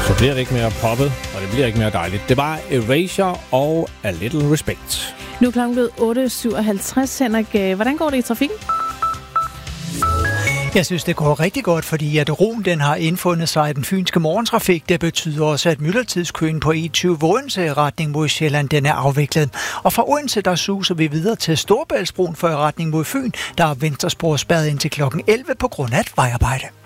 Så bliver det ikke mere poppet, og det bliver ikke mere dejligt. Det var Erasure og A Little Respect. Nu er klokken blevet 8.57. Henrik, hvordan går det i trafikken? Jeg synes, det går rigtig godt, fordi at roen den har indfundet sig i den fynske morgentrafik. Det betyder også, at myldretidskøen på E20 Odense retning mod Sjælland, den er afviklet. Og fra Odense, der suser vi videre til Storebæltsbroen for i retning mod Fyn. Der er venstrespor spærret indtil klokken 11 på grund af et vejarbejde.